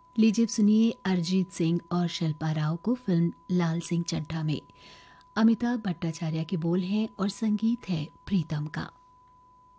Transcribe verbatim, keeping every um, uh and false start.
लीजिए सुनिए अरिजीत सिंह और शिल्पा राव को फिल्म लाल सिंह चड्ढा में। अमिताभ भट्टाचार्य के बोल हैं और संगीत है प्रीतम का।